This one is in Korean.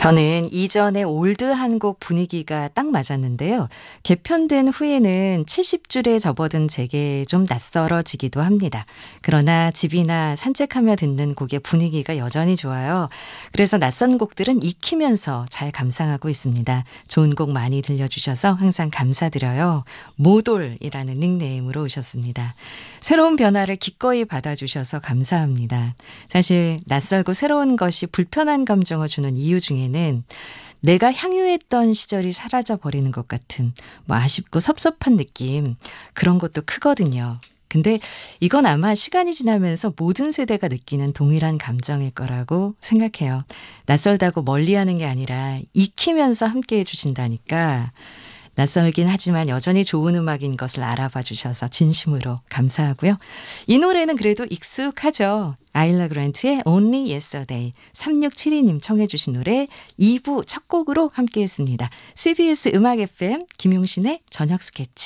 저는 이전에 올드한 곡 분위기가 딱 맞았는데요. 개편된 후에는 70줄에 접어든 제게 좀 낯설어지기도 합니다. 그러나 집이나 산책하며 듣는 곡의 분위기가 여전히 좋아요. 그래서 낯선 곡들은 익히면서 잘 감상하고 있습니다. 좋은 곡 많이 들려주셔서 항상 감사드려요. 모돌이라는 닉네임으로 오셨습니다. 새로운 변화를 기꺼이 받아주셔서 감사합니다. 사실 낯설고 새로운 것이 불편한 감정을 주는 이유 중에는 내가 향유했던 시절이 사라져 버리는 것 같은 아쉽고 섭섭한 느낌, 그런 것도 크거든요. 근데 이건 아마 시간이 지나면서 모든 세대가 느끼는 동일한 감정일 거라고 생각해요. 낯설다고 멀리하는 게 아니라 익히면서 함께해 주신다니까. 낯설긴 하지만 여전히 좋은 음악인 것을 알아봐 주셔서 진심으로 감사하고요. 이 노래는 그래도 익숙하죠. 아일라 그란트의 Only Yesterday. 3672님 청해 주신 노래 2부 첫 곡으로 함께했습니다. CBS 음악 FM 김용신의 저녁 스케치.